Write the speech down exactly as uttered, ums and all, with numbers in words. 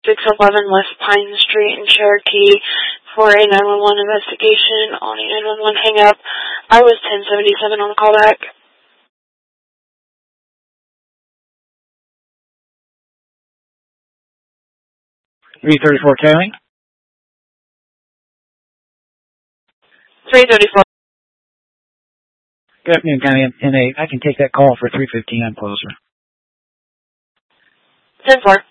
six eleven West Pine Street in Cherokee for a nine one one investigation on a nine one one hang-up. I was ten seventy-seven on the callback. three thirty-four County. three thirty-four. Good afternoon, County N A. I can take that call for three fifteen. I'm closer. ten four.